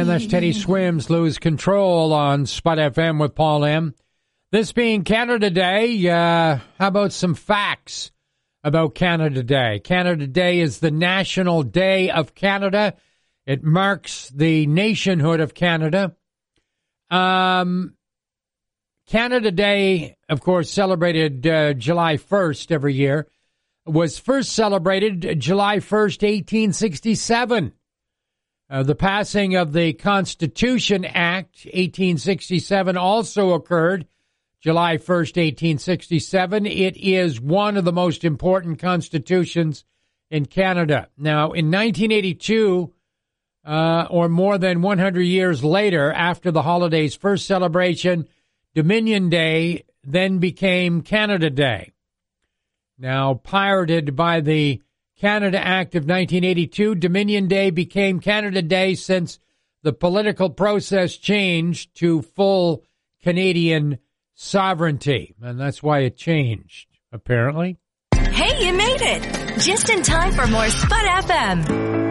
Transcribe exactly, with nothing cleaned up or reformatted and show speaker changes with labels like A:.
A: And that's Teddy Swims, Lose Control on Spud F M with Paul M. This being Canada Day, uh, how about some facts about Canada Day? Canada Day is the National Day of Canada. It marks the nationhood of Canada. Um, Canada Day, of course, celebrated uh, July first every year, was first celebrated July first, eighteen sixty-seven. Uh, the passing of the Constitution Act, eighteen sixty-seven, also occurred July first, eighteen sixty-seven. It is one of the most important constitutions in Canada. Now, in nineteen eighty-two, uh, or more than one hundred years later, after the holiday's first celebration, Dominion Day then became Canada Day. Now, pirated by the Canada Act of nineteen eighty-two, Dominion Day became Canada Day since the political process changed to full Canadian sovereignty. And that's why it changed, apparently.
B: Hey, you made it! Just in time for more Spud F M.